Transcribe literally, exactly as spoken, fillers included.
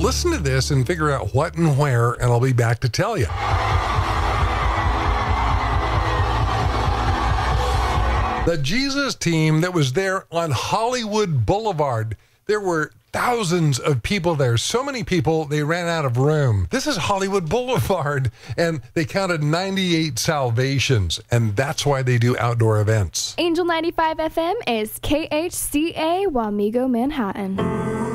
listen to this and figure out what and where, and I'll be back to tell you. The Jesus team that was there on Hollywood Boulevard. There were thousands of people there. So many people, they ran out of room. This is Hollywood Boulevard, and they counted ninety-eight salvations, and that's why they do outdoor events. Angel ninety-five F M is K H C A Wamego, Manhattan.